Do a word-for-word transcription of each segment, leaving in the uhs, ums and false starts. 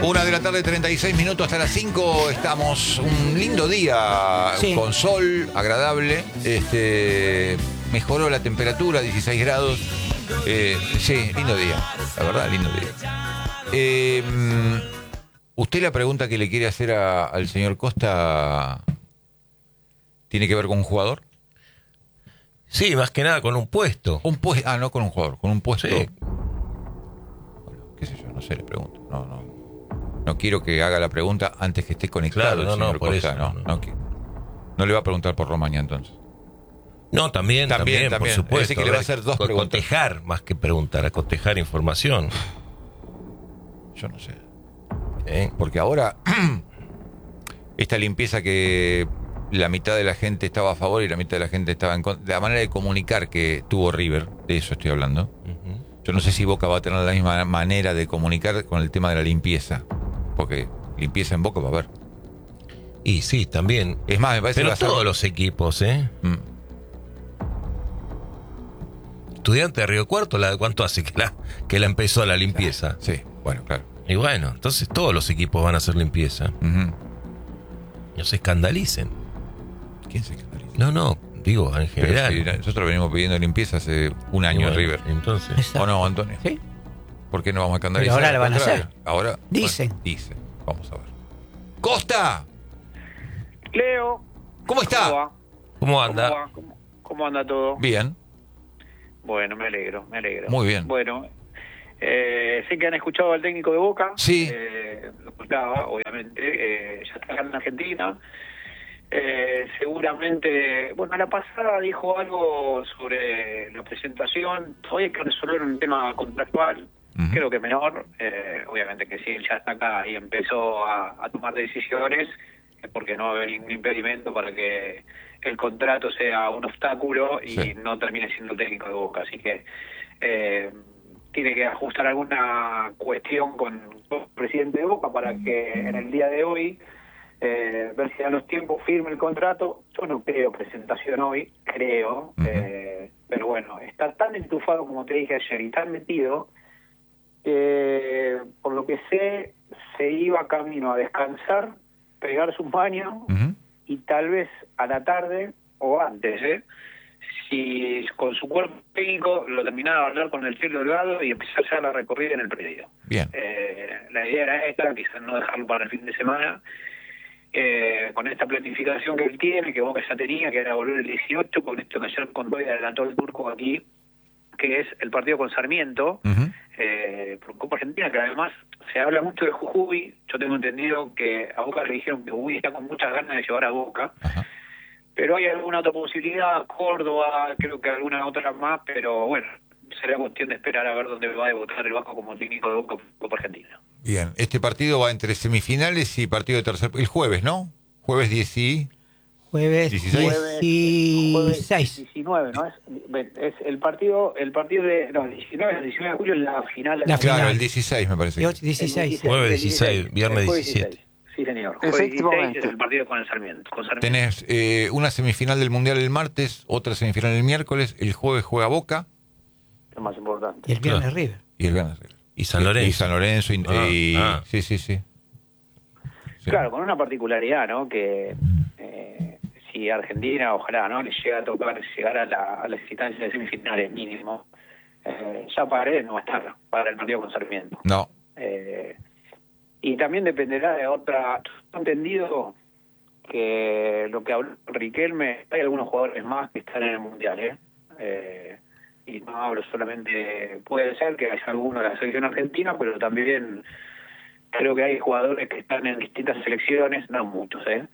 Una de la tarde, treinta y seis minutos hasta las cinco. Estamos un lindo día, sí, con sol, agradable. Este, mejoró la temperatura, dieciséis grados. Eh, sí, lindo día, la verdad, lindo día. Eh, usted la pregunta que le quiere hacer a, al señor Costa tiene que ver con un jugador. Sí, más que nada con un puesto. Un puesto, ah, no con un jugador, con un puesto. Sí. Bueno, qué sé yo, no sé, le pregunto. No, no. No quiero que haga la pregunta antes que esté conectado. Claro, no, el señor no, por Costa. eso, No, no, no, no, no le va a preguntar por Romaña entonces. No, también, también, También, también. por supuesto. Ese que le va a hacer dos co- preguntas. Cotejar más que preguntar, a cotejar información. Yo no sé. ¿Eh? Porque ahora, esta limpieza que la mitad de la gente estaba a favor y la mitad de la gente estaba en contra, la manera de comunicar que tuvo River, de eso estoy hablando. Uh-huh. Yo no sé si Boca va a tener la misma manera de comunicar con el tema de la limpieza. Porque limpieza en Boca va a haber. Y sí, también. Es más, me parece Pero que va a ser... todos los equipos, ¿eh? Mm. Estudiante de Río Cuarto, ¿la, ¿cuánto hace que la, que la empezó la limpieza? Sí, bueno, claro. Y bueno, entonces todos los equipos van a hacer limpieza. Uh-huh. No se escandalicen. ¿Quién se escandaliza? No, no, digo, en general. Pero si nosotros venimos pidiendo limpieza hace un año bueno, en River. Entonces. ¿O no, Antonio? Sí. ¿Por qué no vamos a escandalizar? Pero ahora la van a Contrario. hacer. Ahora. Dicen. Bueno, dicen. Vamos a ver. ¡Costa! Leo. ¿Cómo está? ¿Cómo va? ¿Cómo anda? ¿Cómo, va? ¿Cómo, cómo anda todo? Bien. Bueno, me alegro, me alegro. Muy bien. Bueno, eh, sé que han escuchado al técnico de Boca. Sí. Eh, lo escuchaba, obviamente. Eh, ya está acá en Argentina. Eh, seguramente, bueno, a la pasada dijo algo sobre la presentación. Hoy hay que resolver un tema contractual. Uh-huh. Creo que menor. Eh, obviamente que si él ya está acá y empezó a, a tomar decisiones, es porque no va a haber ningún impedimento para que el contrato sea un obstáculo y sí, no termine siendo técnico de Boca. Así que eh, tiene que ajustar alguna cuestión con, con el presidente de Boca para que en el día de hoy eh, ver si a los tiempos firme el contrato. Yo no creo presentación hoy, creo, uh-huh. eh, pero bueno, está tan entufado como te dije ayer y tan metido que por lo que sé se iba camino a descansar, pegarse un baño uh-huh. y tal vez a la tarde o antes, ¿eh? si con su cuerpo técnico lo terminaba de hablar con el Cielo Delgado y empezar ya la recorrida en el predio. Bien. Eh, la idea era esta, quizás no dejarlo para el fin de semana, eh, con esta planificación que él tiene, que Boca ya tenía, que era volver el dieciocho, con esto que ayer contó y adelantó el turco aquí, que es el partido con Sarmiento, uh-huh. eh, por Copa Argentina, que además se habla mucho de Jujuy. Yo tengo entendido que a Boca le dijeron que Jujuy está con muchas ganas de llevar a Boca, uh-huh. pero hay alguna otra posibilidad, Córdoba, creo que alguna otra más, pero bueno, será cuestión de esperar a ver dónde va a debutar el Vasco como técnico de Boca Copa Argentina. Bien, este partido va entre semifinales y partido de tercer... El jueves, ¿no? Jueves diez y... Jueves dieciséis. Jueves diecinueve, ¿no? Es, es el partido, el partido de, no, el diecinueve, el diecinueve de julio es la final. De la la claro, final. el dieciséis me parece. dieciséis. dieciséis. Jueves dieciséis, viernes diecisiete. dieciséis. Sí, señor. Jueves dieciséis es el partido con el Sarmiento. Con Sarmiento. Tenés eh, una semifinal del Mundial el martes, otra semifinal el miércoles, el jueves juega Boca. Es más importante. Y el viernes claro. River. Y el viernes River. Y San Lorenzo. Y San Lorenzo. Y, ah, y, ah. Sí, sí, sí, sí. Claro, con una particularidad, ¿no? Que eh, si Argentina, ojalá, ¿no? Le llega a tocar llegar a la, a las instancias de semifinales mínimo, eh, ya Paredes no va a estar para el partido con Sarmiento. No. Eh, y también dependerá de otra... He entendido que lo que habló Riquelme, hay algunos jugadores más que están en el Mundial, ¿eh? eh y no hablo solamente, puede ser que haya alguno de la selección argentina, pero también creo que hay jugadores que están en distintas selecciones, no muchos, ¿eh?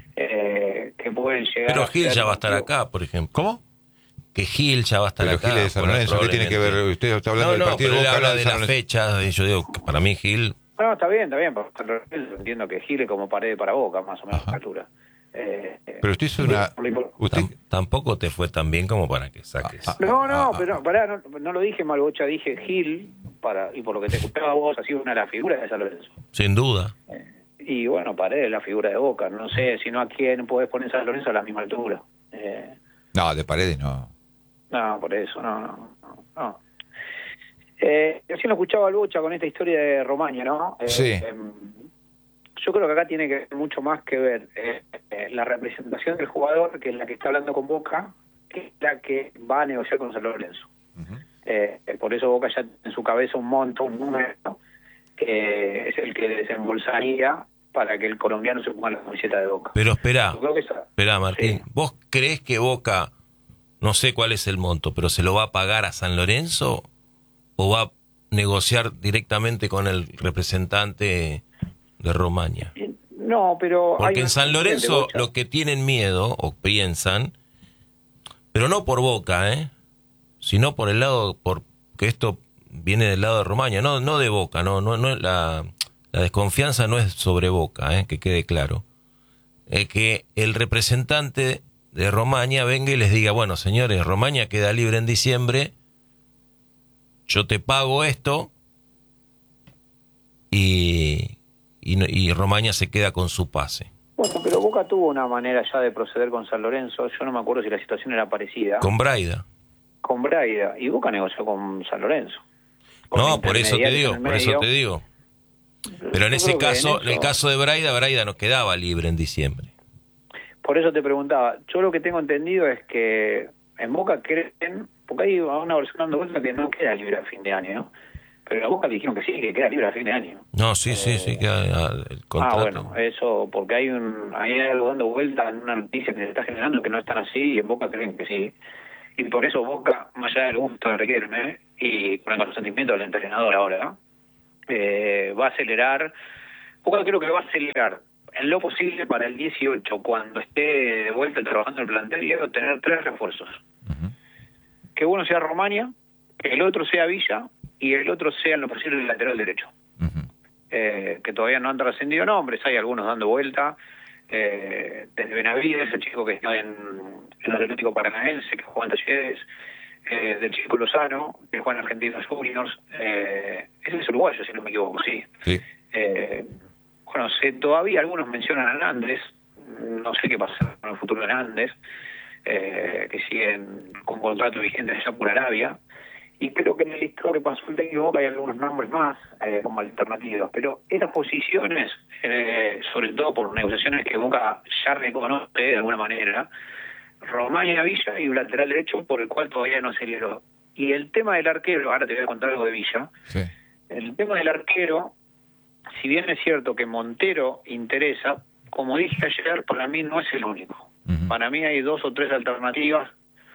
eh que pueden llegar. Pero a Gil ya va a estar motivo. acá, por ejemplo. ¿Cómo? Que Gil ya va a estar Pero acá. Gil es de San Lorenzo, ¿qué tiene que ver? Usted está hablando no, del no, partido pero de él Boca, habla de de San las Lorenzo. fechas, y yo digo que para mí Gil... No, está bien, está bien, porque yo entiendo que Gil es como Paredes para Boca, más o menos a la altura. Eh, pero usted hizo una... Usted... Tam, tampoco te fue tan bien como para que saques. Ah, ah, No, no, ah, pero ah. pará, no, no lo dije Malbocha, dije Gil, para y por lo que te escuchaba vos, ha sido una de las figuras de San Lorenzo. Sin duda. Eh, y bueno, Paredes es la figura de Boca, no sé, si no a quién podés poner San Lorenzo a la misma altura. Eh, No, de Paredes no. no, por eso, no, no, no. no. Eh, recién lo escuchaba al Bocha con esta historia de Romaña, ¿no? Eh, Sí. eh, yo creo que acá tiene que ver mucho más que ver eh, eh, la representación del jugador, que es la que está hablando con Boca, que es la que va a negociar con San Lorenzo. Uh-huh. Eh, por eso Boca ya en su cabeza un monto, un número, que es el que desembolsaría para que el colombiano se ponga la camiseta de Boca. Pero espera, Yo creo que esa- espera Martín, Sí. ¿vos creés que Boca, no sé cuál es el monto, pero se lo va a pagar a San Lorenzo o va a negociar directamente con el representante de Romaña? No, pero... hay Porque en una San cuestión de Lorenzo Bocha. lo que tienen miedo o piensan, pero no por Boca, ¿eh? sino por el lado, por que esto viene del lado de Romaña, no, no de Boca, no, no, no la, la desconfianza no es sobre Boca, ¿eh? que quede claro, es que el representante de Romaña venga y les diga, bueno señores, Romaña queda libre en diciembre, yo te pago esto y, y, no- y Romaña se queda con su pase. Bueno, pero Boca tuvo una manera ya de proceder con San Lorenzo. Yo no me acuerdo si la situación era parecida. Con Braida. Con Braida. Y Boca negoció con San Lorenzo. Con No, por eso te intermediarios digo, en el por eso medio. te digo. Pero en Yo ese creo que caso, en en el eso- caso de Braida, Braida no quedaba libre en diciembre. Por eso te preguntaba. Yo lo que tengo entendido es que en Boca creen... Porque hay una versión dando vuelta que no queda libre a fin de año, ¿no? Pero a Boca le dijeron que sí, que queda libre a fin de año. No, sí, sí, sí, que ah, el contrato. Ah, bueno, eso, porque hay un hay algo dando vuelta en una noticia que se está generando que no están así y en Boca creen que sí. Y por eso Boca, más allá del gusto de Riquelme y con el consentimiento del entrenador ahora, eh, va a acelerar, Boca creo que va a acelerar en lo posible para el dieciocho, cuando esté de vuelta trabajando en el plantel, y obtener tres refuerzos. Uh-huh. Que uno sea Romaña, que el otro sea Villa y el otro sea en lo posible el lateral derecho. Uh-huh. Eh, que todavía no han trascendido nombres, hay algunos dando vuelta, eh, desde Benavides, el chico que está en, en el Atlético Paranaense, que juega en Talleres, eh, del chico Lozano, que juega en Argentinos Juniors, eh, ese es uruguayo, si no me equivoco, sí. Sí. Eh, bueno, sé, todavía algunos mencionan a Hernández, no sé qué pasa con el futuro de Hernández, eh, que siguen con contrato vigente allá por Arabia. Y creo que en el listado que pasó el técnico Boca hay algunos nombres más eh, como alternativas, pero esas posiciones, eh, sobre todo por negociaciones que Boca ya reconoce de alguna manera, Romaña, Villa y un lateral derecho por el cual todavía no se liberó. Y el tema del arquero, ahora te voy a contar algo de Villa, Sí. el tema del arquero, si bien es cierto que Montero interesa, como dije ayer, para mí no es el único. Uh-huh. Para mí hay dos o tres alternativas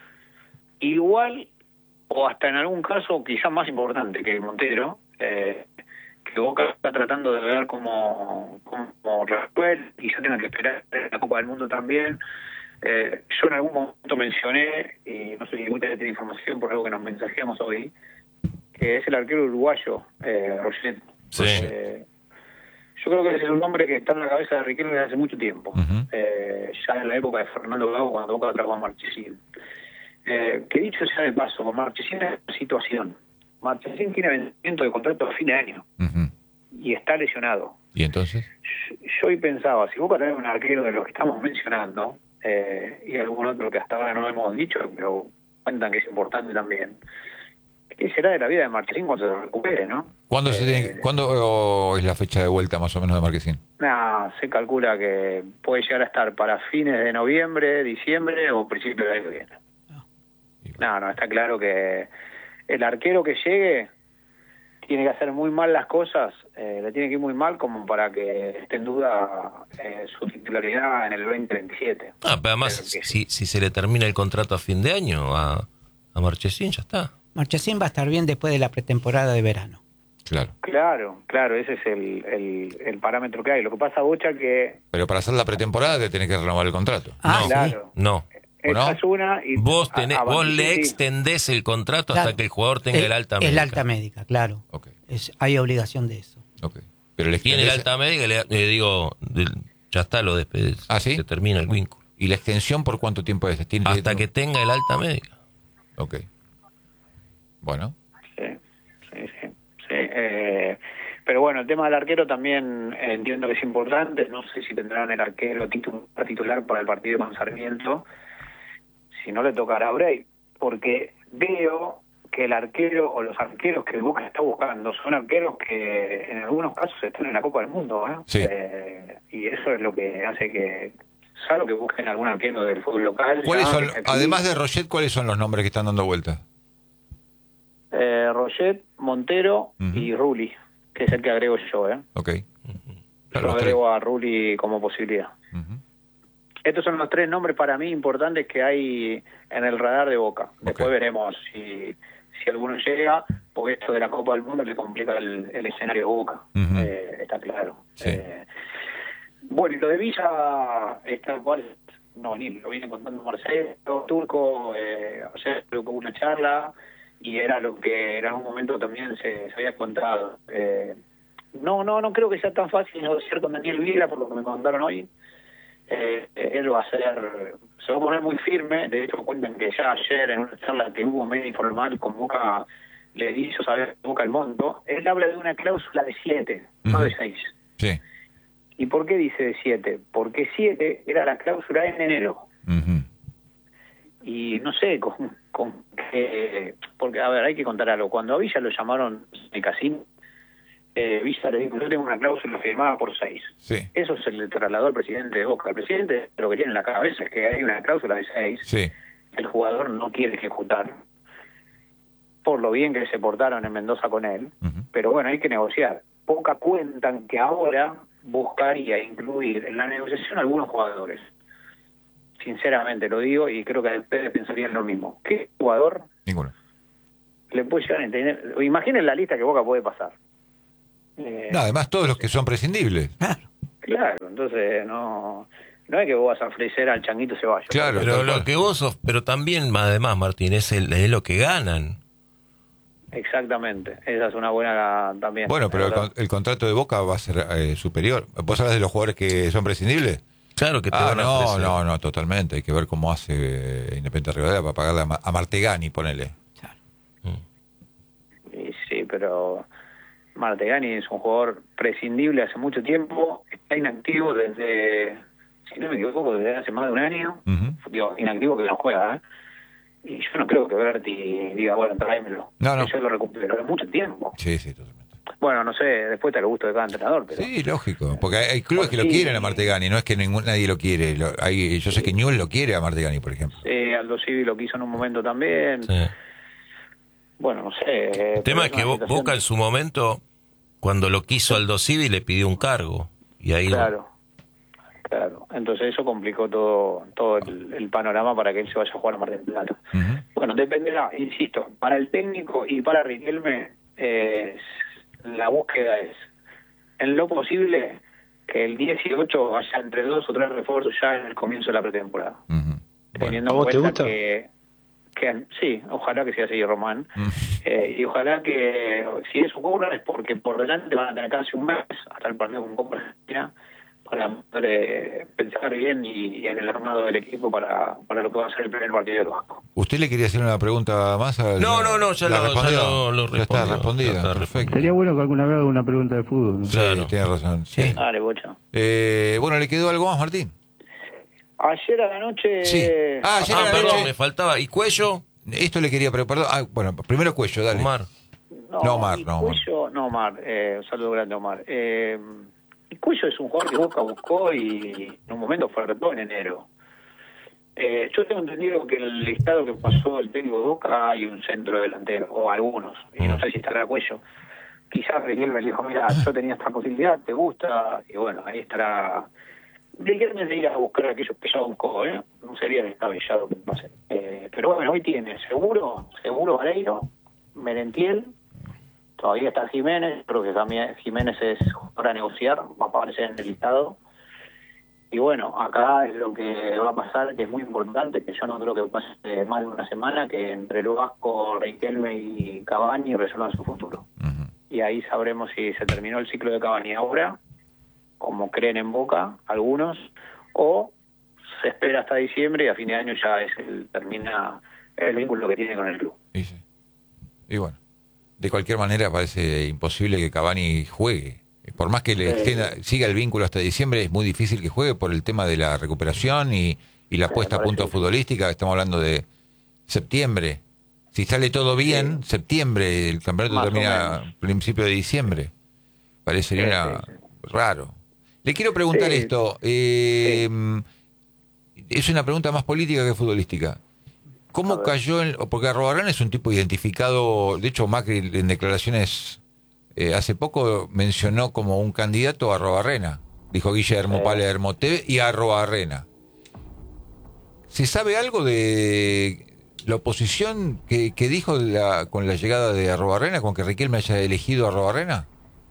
igual o hasta en algún caso quizás más importante que Montero, eh, que Boca está tratando de ver como, como resuelve, quizás tenga que esperar la Copa del Mundo también. Eh, yo en algún momento mencioné, y no sé si mucha gente tiene información por algo que nos mensajeamos hoy, que es el arquero uruguayo, eh, Roget. Sí. Eh, yo creo que ese es un nombre que está en la cabeza de Riquelme desde hace mucho tiempo, Uh-huh. eh, ya en la época de Fernando Gago, cuando Boca trajo a Marchesín. Eh, que dicho sea de paso, con Marchesín es una situación. Marchesín tiene vencimiento de contrato a fin de año Uh-huh. y está lesionado. ¿Y entonces? Yo, yo hoy pensaba, si Boca trae un arquero de los que estamos mencionando, eh, y algún otro que hasta ahora no hemos dicho, pero cuentan que es importante también, ¿qué será de la vida de Marchesín cuando se recupere, no? ¿Cuándo, se tiene, Eh, ¿cuándo oh, es la fecha de vuelta más o menos de Marquesín? Nah, se calcula que puede llegar a estar para fines de noviembre, diciembre o principios del año que viene. No, no, está claro que el arquero que llegue tiene que hacer muy mal las cosas, eh, le tiene que ir muy mal como para que esté en duda eh, su titularidad en el veinte veintisiete. Ah, pero además, Pero que- si, si se le termina el contrato a fin de año a, a Marchesín, ya está. Marchesín va a estar bien después de la pretemporada de verano. Claro. Claro, claro, ese es el, el, el parámetro que hay. Lo que pasa, Bocha, que Pero para hacer la pretemporada te tenés que renovar el contrato. Ah, no, sí. claro. no. esa no? es una... Y Vos, a- tenés, a vos le Banchini, sí. extendés el contrato Claro. hasta que el jugador tenga El- el alta el médica. alta médica, claro. Ok, Es, hay obligación de eso. ok. Pero le Tiene el extendés- alta médica, le, le digo, del- ya está, lo despedís. ¿Ah, sí? Se termina el vínculo. ¿Y la extensión por cuánto tiempo es? ¿Tiene- Hasta que tenga el alta médica. Ok. Bueno. Sí, sí, sí. sí. Eh, pero bueno, el tema del arquero también eh, entiendo que es importante. No sé si tendrán el arquero titular, titular para el partido con Sarmiento. Si no, le tocará a Bray. Porque veo, que el arquero o los arqueros que el Boca está buscando son arqueros que en algunos casos están en la Copa del Mundo, ¿eh? Sí. Eh, y eso es lo que hace que, salvo que busquen algún arquero del fútbol local. ¿Cuáles ya, son, aquí, además de Roget, cuáles son los nombres que están dando vuelta? Eh, Roget, Montero Uh-huh. y Rulli, que es el que agrego yo, ¿eh? Ok. Yo Los agrego a Rulli como posibilidad. Uh-huh. Estos son los tres nombres para mí importantes que hay en el radar de Boca. Después Ok. veremos si, si alguno llega, porque esto de la Copa del Mundo le complica el, el escenario de Boca. Uh-huh. Eh, está claro. Sí. Eh, bueno, y lo de Villa, está cual, no, ni lo viene contando Marcelo, Turco, eh, o sea, creo que hubo una charla y era lo que en algún momento también se, se había contado. Eh, no, no, no creo que sea tan fácil negociar con Daniel Vila, por lo que me contaron hoy. Eh, él va a ser, se va a poner muy firme. De hecho cuentan que ya ayer en una charla que hubo medio informal con Boca le hizo saber a Boca el monto. Él habla de una cláusula de siete, uh-huh. no de seis. Sí. ¿Y por qué dice de siete? Porque siete era la cláusula en enero. Uh-huh. Y no sé con, con qué, porque a ver, hay que contar algo. Cuando a Villa lo llamaron de casino, Eh, Villa le dijo, yo tengo una cláusula firmada por seis. Sí. Eso se le trasladó al presidente de Boca. El presidente lo que tiene en la cabeza es que hay una cláusula de seis. Sí. El jugador no quiere ejecutar, por lo bien que se portaron en Mendoza con él. Uh-huh. Pero bueno, hay que negociar. Boca cuentan que ahora buscaría incluir en la negociación a algunos jugadores. Sinceramente lo digo y creo que ustedes pensarían lo mismo. ¿Qué jugador Ninguno. le puede llegar a entender? Imaginen la lista que Boca puede pasar. Eh, No, además todos los que son prescindibles. Claro, entonces no no es que vos vas a ofrecer al Changuito Ceballos. Claro. Pero tal lo cual. que vos sos, pero también, además, Martín, es, el, es lo que ganan. Exactamente, esa es una buena también. Bueno, pero el, con- el contrato de Boca va a ser eh, superior. ¿Vos hablas de los jugadores que son prescindibles? Claro que te Ah, van a no, ofrecer. no, no, totalmente. Hay que ver cómo hace eh, Independiente Rivadavia para pagarle a, Ma- a Martegani, ponele. Y sí, pero Martegani es un jugador prescindible hace mucho tiempo, está inactivo desde, si no me equivoco, desde hace más de un año. Uh-huh. Digo, inactivo que no juega, ¿eh? Y yo no creo que Berti diga, bueno, tráemelo. No, no. Que yo lo recupero, es mucho tiempo. Sí, sí, totalmente. Bueno, no sé, después te lo gusto de cada entrenador, pero... Sí, lógico. Porque hay, hay clubes que lo Sí. quieren a Martegani, no es que ningún, nadie lo quiere. Lo- hay, yo sé que Newell lo quiere a Martegani, por ejemplo. Sí, Aldo Civi lo quiso en un momento también. Sí. Bueno, no sé. El tema es que Bo- Boca en su momento, cuando lo quiso Aldo Civi, le pidió un cargo. Y ahí Claro, claro. Entonces eso complicó todo todo el, el panorama para que él se vaya a jugar a Mar del Plata. Uh-huh. Bueno, dependerá, insisto, para el técnico y para Riquelme, eh, la búsqueda es, en lo posible, que el dieciocho haya entre dos o tres refuerzos ya en el comienzo de la pretemporada. Uh-huh. Bueno. Teniendo ¿A en vos te cuenta gusta? que, que sí, ojalá que sea así, Román. Mm. Eh, y ojalá que, si eso ocurre, es porque por delante van a tener casi un mes hasta el partido con Copa Argentina para poder eh, pensar bien y, y en el armado del equipo para, para lo que va a ser el primer partido del Vasco. ¿Usted le quería hacer una pregunta más? Al, No, no, no, ya ¿La lo- ya respondió? lo- lo Ya está respondió, respondida, ya está perfecto. Sería bueno que alguna vez haga una pregunta de fútbol, ¿no? Sí, Claro. tiene razón. Sí. Dale, Bocha. Eh, bueno, ¿le quedó algo más, Martín? Ayer a la noche... Sí. Ah, ayer Ah, a la perdón, noche- me faltaba. ¿Y Cuello? Esto le quería preparar. Ah, bueno, primero Cuello, dale. Omar. No, No, Omar, y no, Omar. Cuello, no, Omar. Eh, un saludo grande, Omar. Eh, y Cuello es un jugador que Boca buscó y en un momento fue retó en enero. Eh, yo tengo entendido que en el listado que pasó el técnico de Boca hay un centro delantero, o algunos, y no sé si estará Cuello. Quizás Riquelme le dijo, mira, yo tenía esta posibilidad, ¿te gusta? Y bueno, ahí estará... Riquelme de ir a buscar a aquellos que ya buscó, ¿eh? No sería descabellado que pase. Eh, pero bueno, hoy tiene seguro, seguro Vareiro, Merentiel, todavía está Jiménez, creo que también Jiménez es para negociar, va a aparecer en el listado. Y bueno, acá es lo que va a pasar, que es muy importante, que yo no creo que pase más de una semana, que entre el Vasco, Riquelme y Cavani resuelvan su futuro. Ujú. Y ahí sabremos si se terminó el ciclo de Cavani ahora, como creen en Boca algunos, o se espera hasta diciembre y a fin de año ya es el termina el vínculo que tiene con el club. Y, sí. Y bueno, de cualquier manera parece imposible que Cavani juegue. Por más que le Sí. extienda, siga el vínculo hasta diciembre, es muy difícil que juegue por el tema de la recuperación y, y la Sí, puesta a parece punto que sí. futbolística. Estamos hablando de septiembre. Si sale todo bien, sí. septiembre, el campeonato Más termina a principio de diciembre. Parecería sí, sí, sí. raro. Le quiero preguntar sí. esto. Eh, sí. Es una pregunta más política que futbolística. ¿Cómo cayó en...? Porque Arruabarrena es un tipo identificado... De hecho, Macri en declaraciones eh, hace poco mencionó como un candidato a Arruabarrena. Dijo Guillermo, eh. Palermo, Tevez y Arruabarrena. ¿Se sabe algo de la oposición que, que dijo la, con la llegada de Arruabarrena, con que Riquelme haya elegido a Arruabarrena?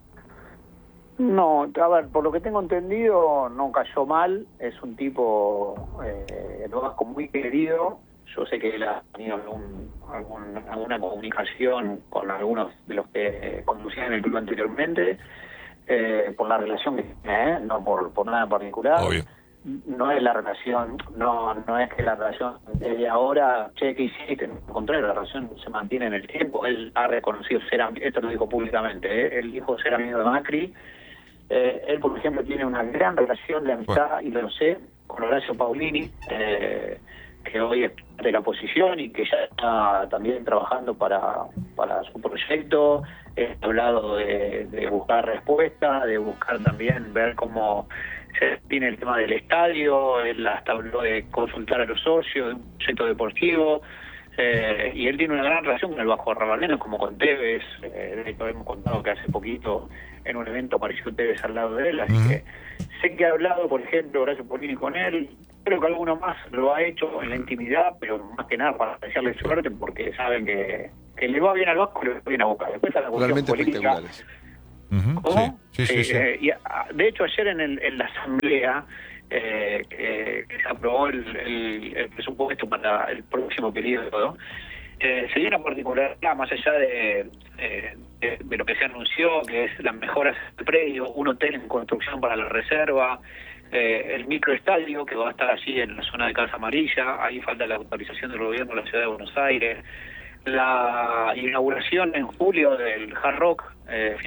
No, a ver, por lo que tengo entendido, no cayó mal. Es un tipo, eh, el Vasco, muy querido. Yo sé que él ha tenido algún, algún, alguna comunicación con algunos de los que conducían el club anteriormente, eh, por la relación que tiene, ¿eh? No por, por nada en particular. Obvio. No es la relación, no no es que la relación desde ahora, che, ¿qué hiciste? Al contrario, la relación se mantiene en el tiempo. Él ha reconocido ser, esto lo dijo públicamente, ¿eh? Él dijo ser amigo de Macri. Eh, él, por ejemplo, tiene una gran relación de amistad, bueno. y lo sé, con Horacio Paulini, eh, que hoy es de la oposición y que ya está también trabajando para, para su proyecto. He hablado de, de buscar respuestas, de buscar también ver cómo se tiene el tema del estadio. Él hasta habló de consultar a los socios de un proyecto deportivo, eh, y él tiene una gran relación con el Vasco Arruabarrena, como con Tevez. Eh, de hecho, hemos contado que hace poquito en un evento apareció Tevez al lado de él, así uh-huh. que sé que ha hablado, por ejemplo, Horacio Paulini con él. Creo que alguno más lo ha hecho en la intimidad, pero más que nada para desearle suerte, porque saben que, que le va bien al Vasco y le va bien a Boca. Después está la cuestión política. Uh-huh. ¿Cómo? Sí, sí, sí, sí. Eh, y, de hecho, ayer en, el, en la asamblea eh, que, que se aprobó el, el, el presupuesto para el próximo periodo, eh, se dio una particularidad, más allá de, eh, de, de lo que se anunció, que es las mejoras del predio, un hotel en construcción para la reserva, eh, el microestadio que va a estar allí en la zona de Casa Amarilla. Ahí falta la autorización del gobierno de la ciudad de Buenos Aires, la inauguración en julio del Hard Rock, eh,